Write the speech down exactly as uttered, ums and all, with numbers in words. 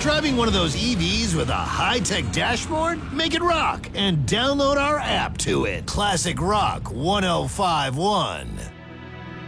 Driving one of those E Vs with a high-tech dashboard? Make it rock and download our app to it. Classic Rock one oh five one.